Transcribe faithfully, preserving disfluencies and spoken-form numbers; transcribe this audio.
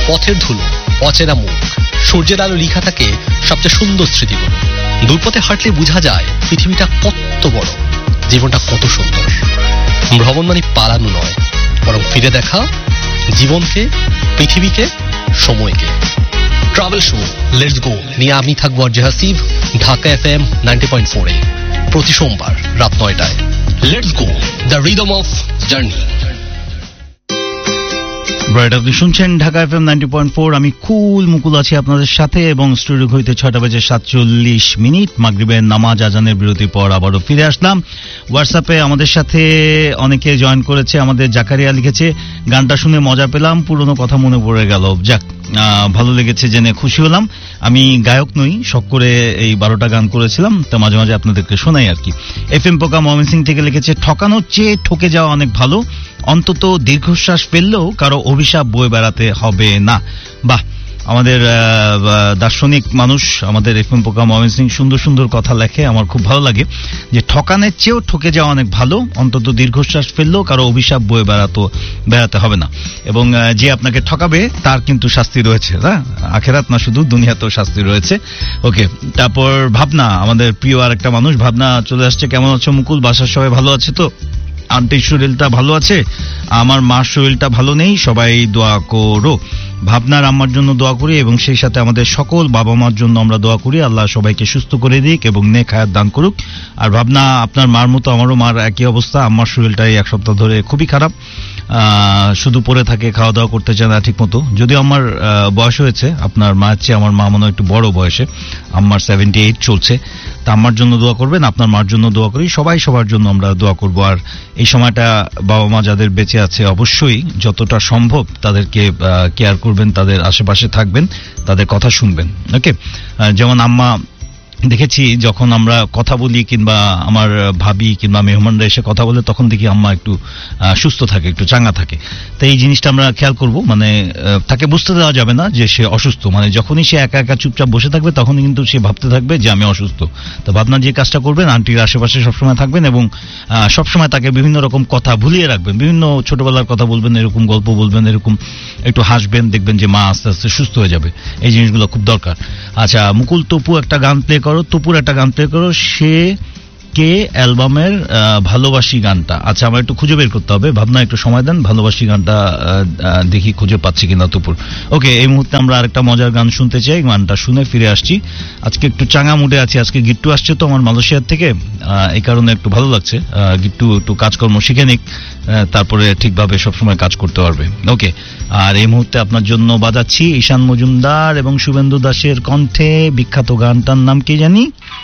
পথের ধুলো, অচেনা মুখ, সূর্যের আলো লিখা থাকে সবচেয়ে সুন্দর স্মৃতিগুলো। দূরপথে হাঁটলে বোঝা যায় পৃথিবীটা কত বড়, জীবনটা কত সুন্দর। ভ্রমণ মানে পালানো নয়, বরং ফিরে দেখা জীবনকে, পৃথিবীকে, সময়কে। ট্রাভেল শো লেটস গো নিয়ে আমি থাকবো আর Hasib, Dhaka F M ninety point four এ প্রতি সোমবার রাত নয়টায়। Let's go, the rhythm of journey. Right, আপনি শুনছেন Dhaka F M ninety point four. আমি কুল মুকুল আছি আপনাদের সাথে এবং স্টুডিও হইতে ছয়টা বেজে সাতচল্লিশ মিনিট মাগরিবের নামাজ আজানের বিরতির পর আবারও ফিরে আসলাম। হোয়াটসঅ্যাপে আমাদের সাথে অনেকে জয়েন করেছে। আমাদের জাকারিয়া লিখেছে, গানটা শুনে মজা পেলাম, পুরনো কথা মনে পড়ে গেল। যাক, ভালো লেগেছে জেনে খুশি হলাম। আমি গায়ক নই, শখ করে এই বারোটা গান করেছিলাম, তা মাঝে মাঝে আপনাদেরকে শোনাই আর কি। এফ এম পোকা ময়মনসিং থেকে লিখেছে, ঠকানোর চেয়ে ঠকে যাওয়া অনেক ভালো, অন্তত দীর্ঘশ্বাস ফেললেও কারো অভিশাপ বয়ে বেড়াতে হবে না। বাহ, আমাদের দার্শনিক মানুষ আমাদের এফ এম পোকা ময়মনসিং সুন্দর সুন্দর কথা লেখে, আমার খুব ভালো লাগে যে ঠকানের চেয়েও ঠকে যাওয়া অনেক ভালো, অন্তত দীর্ঘশ্বাস ফেললেও কারো অভিশাপ বয়ে বেড়াতে বেড়াতে হবে না। এবং যে আপনাকে ঠকাবে তার কিন্তু শাস্তি রয়েছে, হ্যাঁ, আখেরাত না শুধু দুনিয়াতেও শাস্তি রয়েছে। ওকে, তারপর ভাবনা, আমাদের প্রিয় আর একটা মানুষ, ভাবনা চলে আসছে। কেমন আছো মুকুল? বাসার সবাই ভালো আছে তো? আন্টির শরীরটা ভালো আছে? আমার মার শরীরটা ভালো নেই, সবাই দোয়া করো। ভাবনার আম্মার জন্য দোয়া করি এবং সেই সাথে আমাদের সকল বাবা মার জন্য আমরা দোয়া করি, আল্লাহ সবাইকে সুস্থ করে দিক এবং নেক হায়াত দান করুক। আর ভাবনা, আপনার মার মতো আমারও মার একই অবস্থা। আমার শরীরটাই এক সপ্তাহ ধরে খুবই খারাপ, শুধু পড়ে থাকে, খাওয়া দাওয়া করতে চায় না ঠিক মতো। যদিও আমার বয়স হয়েছে আপনার মায়ের চেয়ে, আমার মা মনে হয় একটু বড় বয়সে, আমার সেভেন্টি এইট চলছে। তা আমার জন্য দোয়া করবেন, আপনার মার জন্য দোয়া করি, সবাই সবার জন্য আমরা দোয়া করব। আর এই সময়টা বাবা মা যাদের বেঁচে আছে অবশ্যই যতটা সম্ভব তাদেরকে কেয়ার করবেন, তাদের আশেপাশে থাকবেন, তাদের কথা শুনবেন। ওকে, যেমন আম্মা দেখেছি যখন আমরা কথা বলি কিংবা আমার ভাবি কিংবা মেহমানরা এসে কথা বলে, তখন দেখি আম্মা একটু সুস্থ থাকে, একটু চাঙ্গা থাকে। তো এই জিনিসটা আমরা খেয়াল করব, মানে তাকে বুঝতে দেওয়া যাবে না যে সে অসুস্থ। মানে যখনই সে একা একা চুপচাপ বসে থাকবে তখনই কিন্তু সে ভাবতে থাকবে যে আমি অসুস্থ। তো ভাবনা যে কাজটা করবেন, আন্টির আশেপাশে সবসময় থাকবেন এবং সবসময় তাকে বিভিন্ন রকম কথা ভুলিয়ে রাখবেন, বিভিন্ন ছোটবেলার কথা বলবেন, এরকম গল্প বলবেন, এরকম একটু হাসবেন, দেখবেন যে মা আস্তে আস্তে সুস্থ হয়ে যাবে। এই জিনিসগুলো খুব দরকার। আচ্ছা মুকুল, তপু একটা গান প্লে করো, তপুর একটা গান প্লে করো, সে কে অ্যালবামের ভালোবাসি গানটা। আচ্ছা, আমার একটু খুঁজে বের করতে হবে, ভাবনা একটু সময় দেন, ভালোবাসি গানটা দেখি খুঁজে পাচ্ছি কিনা তপুর। ওকে, এই মুহূর্তে আমরা আরেকটা মজার গান শুনতে চাই, গানটা শুনে ফিরে আসছি। আজকে একটু চাঙা মুডে আছি, আজকে গিট্টু আসছে তো আমার মালয়েশিয়ার থেকে, এই কারণে একটু ভালো লাগছে। গিট্টু একটু কাজকর্ম শিখে নিক, তারপরে ঠিকভাবে সবসময় কাজ করতে পারবে। ওকে, আর এই মুহূর্তে আপনার জন্য বাজাচ্ছি ঈশান মজুমদার এবং শুভেন্দু দাসের কণ্ঠে বিখ্যাত গানটার নাম কি জানি।